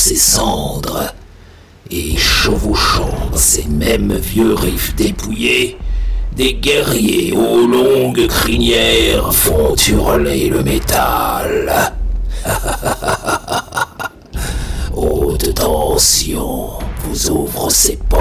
ses cendres, et chevauchant ces mêmes vieux riffs dépouillés, des guerriers aux longues crinières font hurler le métal. Haute tension vous ouvre ses portes.